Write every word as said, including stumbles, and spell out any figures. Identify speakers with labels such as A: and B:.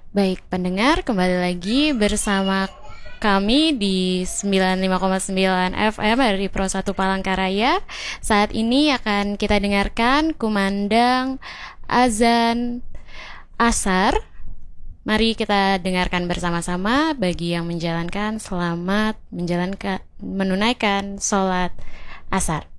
A: Baik, pendengar, kembali lagi bersama kami di sembilan puluh lima koma sembilan F M dari Pro satu Palangkaraya. Saat ini akan kita dengarkan kumandang azan asar. Mari kita dengarkan bersama-sama. Bagi yang menjalankan, selamat menjalankan menunaikan sholat asar.